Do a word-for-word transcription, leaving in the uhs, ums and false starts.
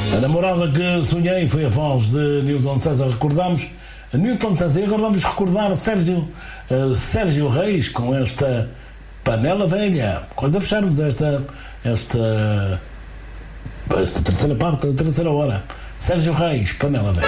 A namorada que sonhei foi a voz de Newton César. Recordamos Newton César. E agora vamos recordar Sérgio, uh, Sérgio Reis com esta Panela Velha. Quase a fecharmos esta, esta, esta terceira parte, a terceira hora. Sérgio Reis, Panela Velha.